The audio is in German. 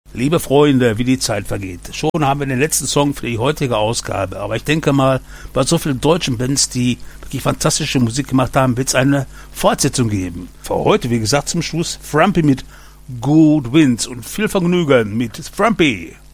Liebe Freunde, wie die Zeit vergeht. Schon haben wir den letzten Song für die heutige Ausgabe. Aber ich denke mal, bei so vielen deutschen Bands, die wirklich fantastische Musik gemacht haben, wird es eine Fortsetzung geben. Für heute, wie gesagt, zum Schluss Frumpy mit Good Winds und viel Vergnügen mit Frumpy.